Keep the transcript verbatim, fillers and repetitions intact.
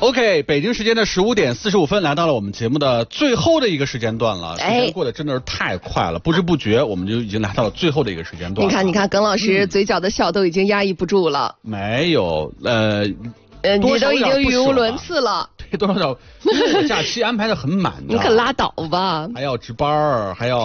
OK， 北京时间的十五点四十五分，来到了我们节目的最后的一个时间段了。时间过得真的是太快了，不知不觉我们就已经来到了最后的一个时间段了。 你看，你看，耿老师、嗯、嘴角的笑都已经压抑不住了。 没有，呃， 呃，你都已经语无伦次了。 对，多少点？因为我假期安排的很满的。 你可拉倒吧！ 还要值班，还要。